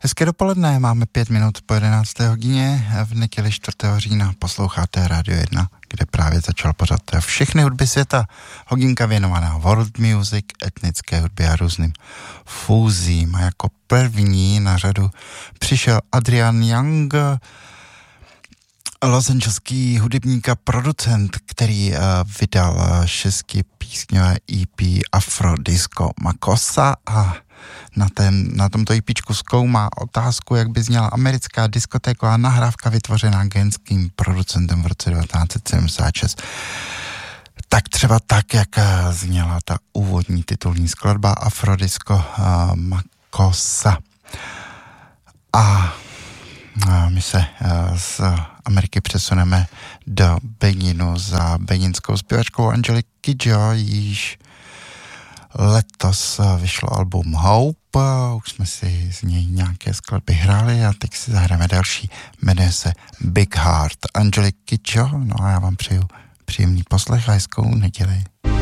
Hezké dopoledne, máme 5 minut po 11. hodině, v neděli 4. října posloucháte Radio 1, kde právě začal pořad všechny hudby světa. Hodinka věnovaná world music, etnické hudbě a různým fúzím. A jako první na řadu přišel Adrian Young, losangelský hudebník a producent, který vydal 6 písňové EP Afro Disco Makossa a na tomto EPčku zkoumá otázku, jak by zněla americká diskotéková nahrávka vytvořená genským producentem v roce 1976. Tak třeba tak, jak zněla ta úvodní titulní skladba Afro Disco Makossa. A my se z Ameriky přesuneme do Beninu za beninskou zpěvačkou Angelique Kidjo, již letos vyšlo album Hope, už jsme si z něj nějaké skladby hráli a teď si zahrajeme další, jmenuje se Big Heart. Angelique Kidjo, no a já vám přeju příjemný poslech a hezkou neděli.